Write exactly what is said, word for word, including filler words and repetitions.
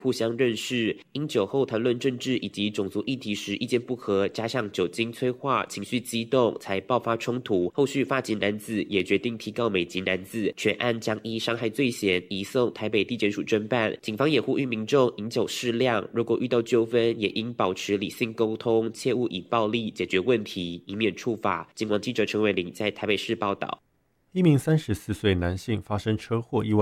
互相认识，因酒后谈论政治以及种族议题时意见不合，加上酒精催化，情绪激动，才爆发冲突。后续发籍男子也决定提告美籍男子，全案将依伤害罪嫌移送台北地检署侦办。警方也呼吁民众饮酒适量，如果遇到纠纷，也应保持理性沟通，切勿以暴力解决问题，以免触法。警广记者陈伟玲在台北市报道。 一名三十四岁男性发生车祸意外。